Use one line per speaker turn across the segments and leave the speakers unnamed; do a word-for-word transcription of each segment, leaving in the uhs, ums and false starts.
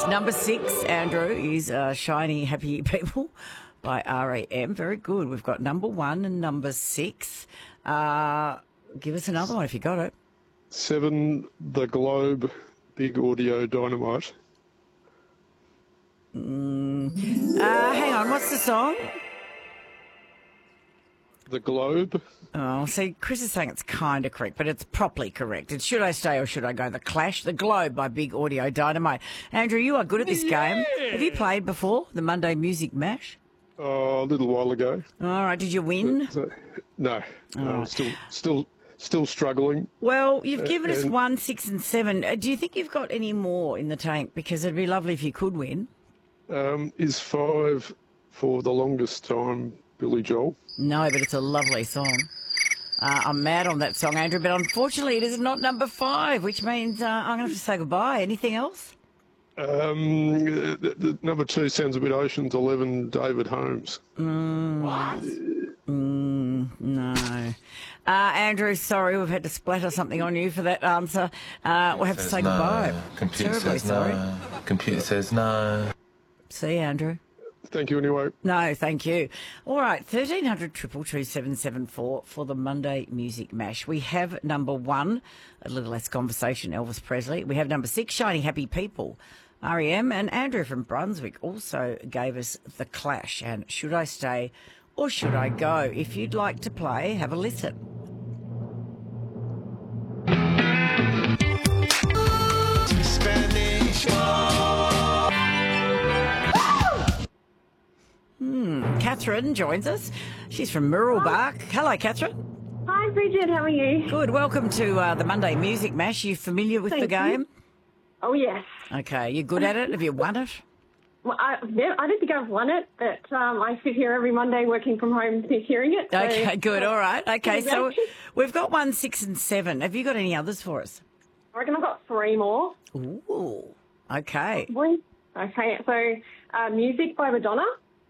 Number six, Andrew, is uh, Shiny Happy People by R E M. Very good. We've got number one and number six. Uh, give us another one if you got it.
Seven, The Globe, Big Audio Dynamite.
Mm. Uh, hang on, what's the song?
The Globe.
Oh, see, Chris is saying it's kind of correct, but it's properly correct. It's Should I Stay or Should I Go? The Clash, The Globe by Big Audio Dynamite. Andrew, you are good at this yeah. game. Have you played before, the Monday Music Mash?
Oh, a little while ago.
All right, did you win?
So, no, no
right.
I'm still, still, still struggling.
Well, you've given
uh,
us
and...
one, six and seven. Uh, do you think you've got any more in the tank? Because it'd be lovely if you could win.
Um, is five for the longest time Billy Joel?
No, but it's a lovely song. Uh, I'm mad on that song, Andrew, but unfortunately it is not number five, which means uh, I'm going to have to say goodbye. Anything else?
Um, the, the number two sounds a bit Ocean's Eleven, David Holmes.
Mm, what? Mm, no. Uh, Andrew, sorry, we've had to splatter something on you for that answer. Uh, we'll have to say
no.
goodbye.
Computer
Terribly
says
sorry.
no. Computer says no.
See you, Andrew.
Thank you anyway.
No, thank you. All right, thirteen hundred, two two two, seven seven four for the Monday Music Mash. We have number one, A Little Less Conversation, Elvis Presley. We have number six, Shiny Happy People, R E M. And Andrew from Brunswick also gave us The Clash and Should I Stay or Should I Go? If you'd like to play, have a listen. Hmm. Catherine joins us. She's from Murrelbach. Hello, Catherine.
Hi, Bridget. How are you?
Good. Welcome to uh, the Monday Music Mash. You familiar with
Thank
the game?
You. Oh, yes.
Okay. You good at it? Have you won it?
Well, I, yeah, I don't think I've won it, but um, I sit here every Monday working from home hearing it. So.
Okay, good. All right. Okay, so we've got one, six and seven. Have you got any others for us?
I reckon I've got three more.
Ooh. Okay.
Okay, so uh, Music by Madonna.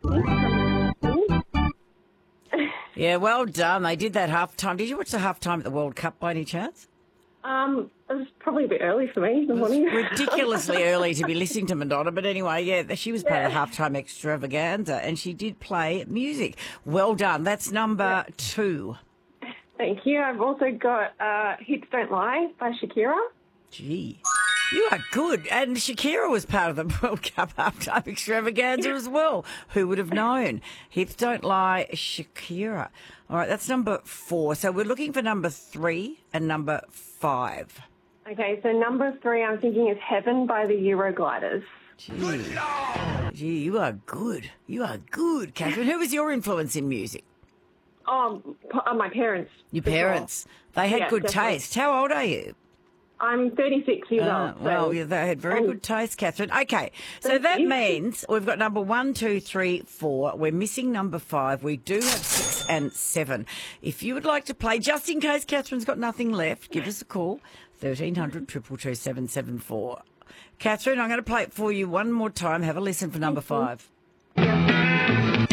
Yeah, well done. They did that half time. Did you watch the half time at the World Cup by any chance?
Um, it was probably a bit early for me this morning.
Ridiculously early to be listening to Madonna, but anyway, yeah, she was part
yeah.
of the halftime extravaganza, and she did play music. Well done. That's number yeah. two.
Thank you. I've also got uh, Hips Don't Lie by Shakira.
Gee, you are good. And Shakira was part of the World Cup halftime extravaganza as well. Who would have known? Hips Don't Lie, Shakira. All right, that's number four. So we're looking for number three and number five.
Okay, so number three I'm thinking is Heaven by the Eurogliders.
Gee, Gee you are good. You are good, Catherine. Who was your influence in music?
Oh, uh, my parents.
Your parents. They had
yeah,
good
definitely.
taste. How old are you?
I'm thirty-six years
uh,
old. So.
Well, yeah, they had very
um,
good taste, Catherine. Okay, so that means we've got number one, two, three, four. We're missing number five. We do have six and seven. If you would like to play, just in case Catherine's got nothing left, give us a call, thirteen hundred, two two two, seven seven four. Catherine, I'm going to play it for you one more time. Have a listen for number five.
Yeah.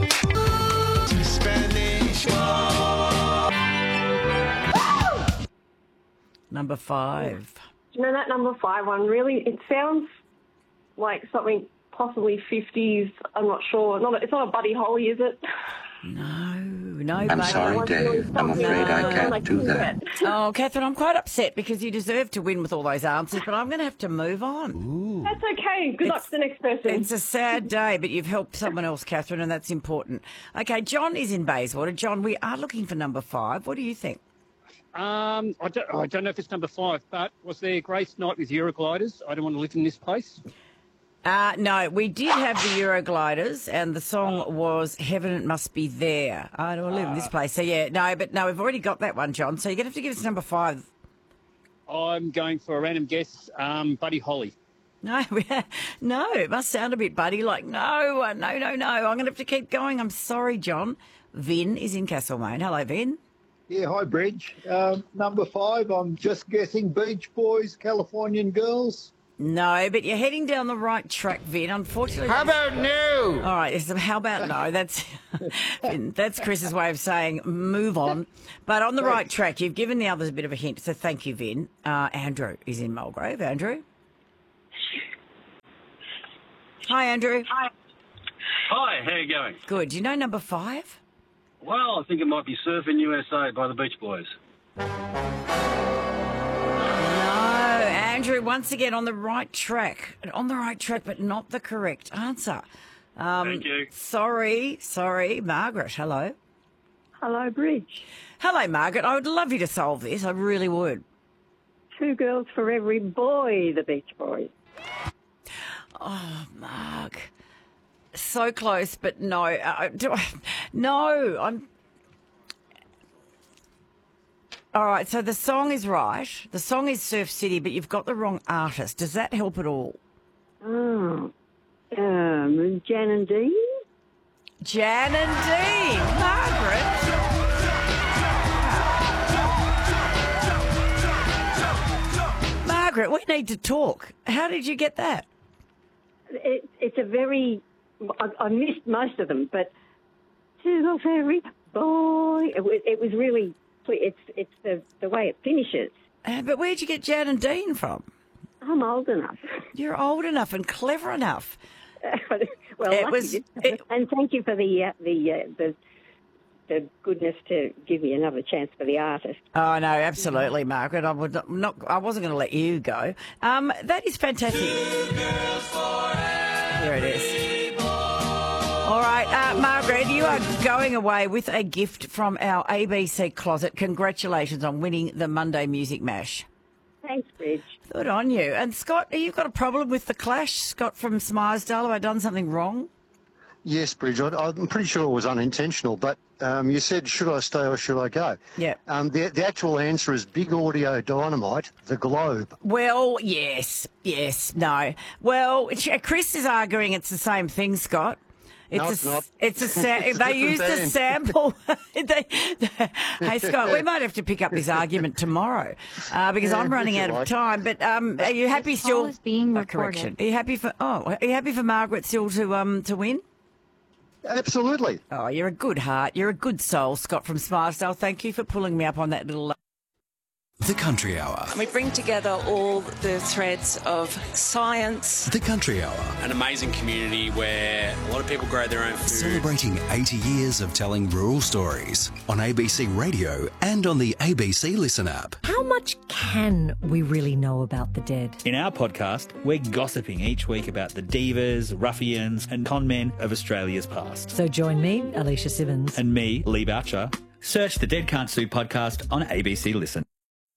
Number five.
You know, that number five one, really, it sounds like something possibly fifties. I'm not sure. Not, it's not a Buddy Holly, is it?
No, no,
I'm
Buddy.
sorry, Dave. I'm afraid I can't do that.
Oh, Catherine, I'm quite upset because you deserve to win with all those answers, but I'm going to have to move on.
Ooh.
That's okay. Good
It's,
luck to the next person.
It's a sad day, but you've helped someone else, Catherine, and that's important. Okay, John is in Bayswater. John, we are looking for number five. What do you think?
Um, I don't, I don't know if it's number five, but was there Grace Night with Eurogliders? I don't want to live in this place.
Uh, no, we did have the Eurogliders, and the song was Heaven Must Be There. I don't want to live in this place. So, yeah, no, but no, we've already got that one, John. So you're going to have to give us number five.
I'm going for a random guess, um, Buddy Holly.
No, no, it must sound a bit buddy, like, no, uh, no, no, no. I'm going to have to keep going. I'm sorry, John. Vin is in Castlemaine. Hello, Vin.
Yeah, hi, Bridge. Um, number five, I'm just guessing Beach Boys, Californian Girls.
No, but you're heading down the right track, Vin. Unfortunately,
How about no?
all right. So how about no? That's Vin, that's Chris's way of saying move on. But on the right track, you've given the others a bit of a hint. So thank you, Vin. Uh, Andrew is in Mulgrave. Andrew. Hi, Andrew.
Hi. Hi, how you going?
Good. Do you know number five?
Well, I think it might be Surfing U S A by the Beach Boys.
No, Andrew, once again on the right track. On the right track, but not the correct answer. Um,
Thank you.
Sorry, sorry. Margaret, hello.
Hello, Bridge.
Hello, Margaret. I would love you to solve this. I really would.
Two girls for every boy, the Beach Boys.
Oh, Mark. So close, but no. Uh, do I, no, I'm... All right, so the song is right. The song is Surf City, but you've got the wrong artist. Does that help at all?
Oh, um, Jan and Dean?
Jan and Dean. Margaret. Margaret, we need to talk. How did you get that?
It, it's a very... I, I missed most of them, but two girls for every boy. It, was- it was really... It's it's the, the way it finishes.
Uh, but where'd you get Jan and Dean from?
I'm old enough.
You're old enough and clever enough.
well,
It
lucky
was-
you.
it-
and thank you for the uh, the, uh, the the goodness to give me another chance for the artist.
Oh no, absolutely, Margaret. I would not. not I wasn't going to let you go. Um, that is fantastic. Here it is. All right, uh, Margaret, you are going away with a gift from our A B C closet. Congratulations on winning the Monday Music Mash.
Thanks, Bridge.
Good on you. And Scott, you've got a problem with the Clash? Scott from Smarsdale, have I done something wrong?
Yes, Bridge. I, I'm pretty sure it was unintentional, but um, you said, should I stay or should I go?
Yeah.
Um, the, the actual answer is Big Audio Dynamite, The Globe.
Well, yes, yes, no. Well, Chris is arguing it's the same thing, Scott. It's
No,
a,
it's not.
It's a sa-
It's a
they
different
used a
band.
sample. they, hey, Scott, we might have to pick up this argument tomorrow uh, because
Yeah,
I'm running
if you
out of
like.
time. But um, are you happy
This
still?
call is being
Oh,
recorded.
correction. Are you happy for? Oh, are you happy for Margaret still to um to win?
Absolutely.
Oh, you're a good heart. You're a good soul, Scott from Smarsdale. Thank you for pulling me up on that little.
The Country Hour.
We bring together all the threads of science.
The Country Hour.
An amazing community where a lot of people grow their own food.
Celebrating eighty years of telling rural stories on A B C Radio and on the A B C Listen app.
How much can we really know about the dead?
In our podcast, we're gossiping each week about the divas, ruffians and con men of Australia's past.
So join me, Alicia Simmons.
And me, Lee Boucher. Search the Dead Can't Sue podcast on A B C Listen.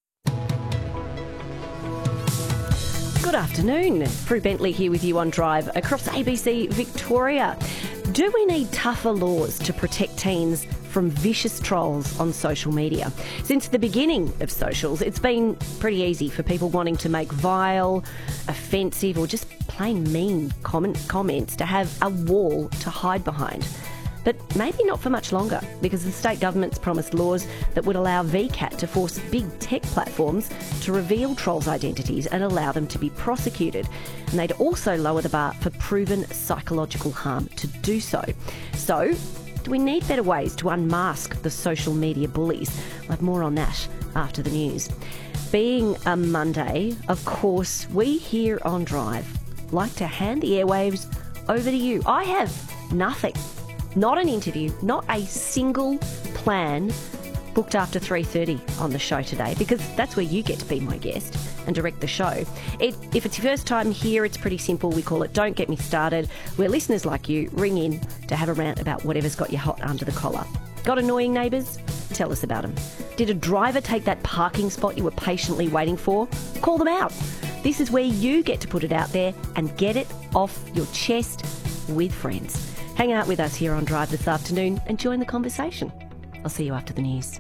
Good afternoon. Prue Bentley here with you on Drive across A B C Victoria. Do we need tougher laws to protect teens from vicious trolls on social media? Since the beginning of socials, it's been pretty easy for people wanting to make vile, offensive or just plain mean comment, comments to have a wall to hide behind. But maybe not for much longer, because the state government's promised laws that would allow V CAT to force big tech platforms to reveal trolls' identities and allow them to be prosecuted. And they'd also lower the bar for proven psychological harm to do so. So, do we need better ways to unmask the social media bullies? I'll have more on that after the news. Being a Monday, of course, we here on Drive like to hand the airwaves over to you. I have nothing. Not an interview, not a single plan booked after three thirty on the show today, because that's where you get to be my guest and direct the show. It, if it's your first time here, it's pretty simple. We call it Don't Get Me Started, where listeners like you ring in to have a rant about whatever's got you hot under the collar. Got annoying neighbours? Tell us about them. Did a driver take that parking spot you were patiently waiting for? Call them out. This is where you get to put it out there and get it off your chest with friends. Hang out with us here on Drive this afternoon and join the conversation. I'll see you after the news.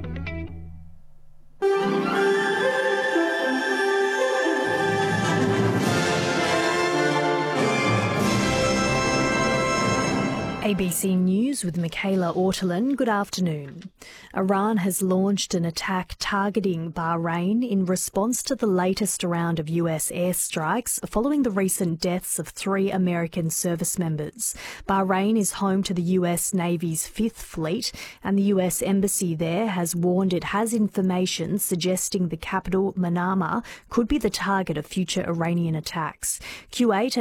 A B C News with Michaela Ortolin. Good afternoon. Iran has launched an attack targeting Bahrain in response to the latest round of U S airstrikes following the recent deaths of three American service members. Bahrain is home to the U S Navy's Fifth Fleet, and the U S Embassy there has warned it has information suggesting the capital, Manama, could be the target of future Iranian attacks. Kuwait